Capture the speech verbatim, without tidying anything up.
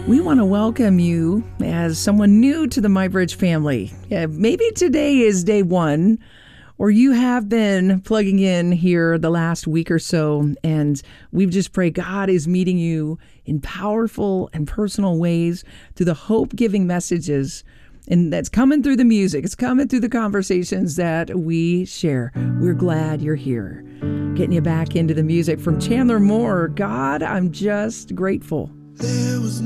We want to welcome you as someone new to the MyBridge family. Yeah, maybe today is day one, or you have been plugging in here the last week or so, and we've just prayed God is meeting you in powerful and personal ways through the hope-giving messages. And that's coming through the music. It's coming through the conversations that we share. We're glad you're here. Getting you back into the music from Chandler Moore. God, I'm just grateful. There was